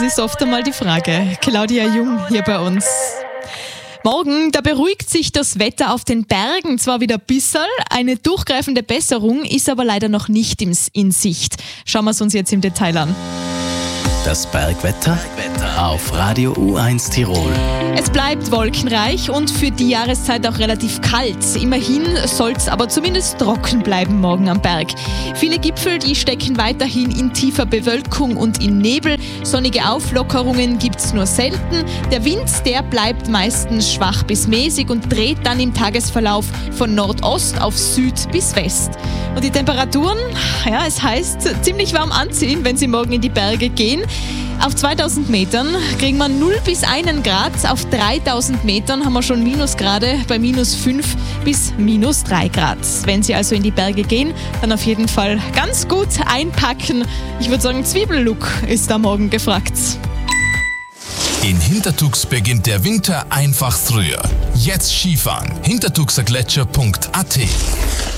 ist oft einmal die Frage. Claudia Jung hier bei uns. Morgen, da beruhigt sich das Wetter auf den Bergen zwar wieder ein bisschen, eine durchgreifende Besserung ist aber leider noch nicht in Sicht. Schauen wir es uns jetzt im Detail an. Das Bergwetter auf Radio U1 Tirol. Es bleibt wolkenreich und für die Jahreszeit auch relativ kalt. Immerhin soll es aber zumindest trocken bleiben morgen am Berg. Viele Gipfel, die stecken weiterhin in tiefer Bewölkung und in Nebel. Sonnige Auflockerungen gibt es nur selten. Der Wind, der bleibt meistens schwach bis mäßig und dreht dann im Tagesverlauf von Nordost auf Süd bis West. Und die Temperaturen, ja, es heißt ziemlich warm anziehen, wenn Sie morgen in die Berge gehen. Auf 2000 Metern kriegen wir 0 bis 1 Grad, auf 3000 Metern haben wir schon Minusgrade bei minus 5 bis minus 3 Grad. Wenn Sie also in die Berge gehen, dann auf jeden Fall ganz gut einpacken. Ich würde sagen, Zwiebellook ist da morgen gefragt. In Hintertux beginnt der Winter einfach früher. Jetzt Skifahren. hintertuxergletscher.at